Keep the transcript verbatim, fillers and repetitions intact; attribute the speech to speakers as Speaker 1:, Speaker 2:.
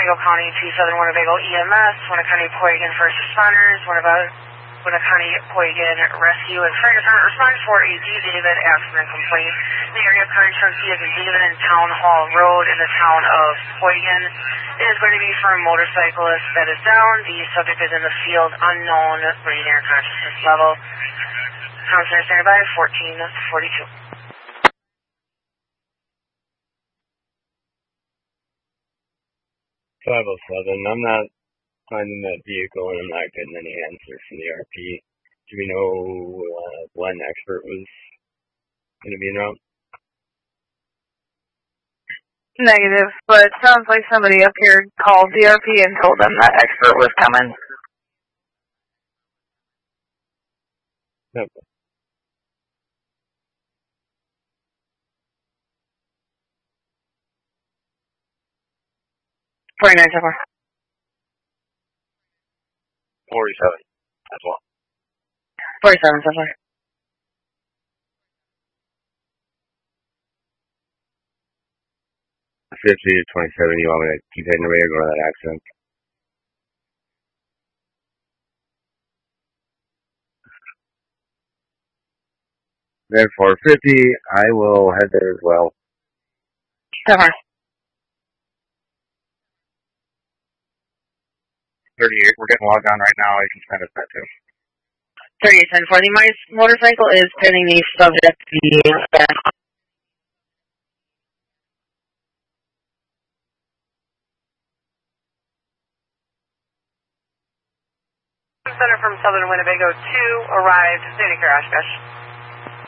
Speaker 1: Winnebago County to Southern Winnebago E M S, Winnebago County First Responders, Winnebago County Rescue and Fire Department responded for a D. David accident complaint in the area of County Truck Vehicle David and Town Hall Road in the town of Huygen. It is going to be for a motorcyclist that is down. The subject is in the field unknown, brain air consciousness level. Counselor standing by fourteen forty-two.
Speaker 2: five oh seven, I'm not finding that vehicle and I'm not getting any answer from the R P. Do we know uh, when expert was going to be in route?
Speaker 3: Negative, but it sounds like somebody up here called the R P and told them that expert was coming.
Speaker 2: Yep.
Speaker 3: forty-nine so far.
Speaker 2: forty-seven as well.
Speaker 3: forty-seven so far.
Speaker 2: fifty to twenty-seven, you want me to keep heading away or go to that accident? Therefore, fifty, I will head there as well.
Speaker 3: So far.
Speaker 2: thirty-eight, we're getting logged on right now. I can send us that too.
Speaker 3: thirty-eight ten for the motorcycle is pinning the subject. The
Speaker 1: Center from Southern Winnebago two arrived, standing clear, Oshkosh.